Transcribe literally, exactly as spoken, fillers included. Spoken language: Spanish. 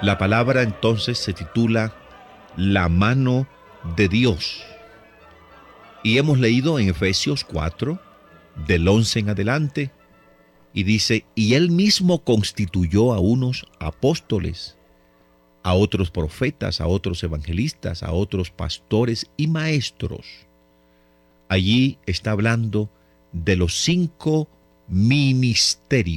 La palabra entonces se titula La mano de Dios. Y hemos leído en Efesios cuatro, del once en adelante, y dice, y él mismo constituyó a unos apóstoles, a otros profetas, a otros evangelistas, a otros pastores y maestros. Allí está hablando de los cinco ministerios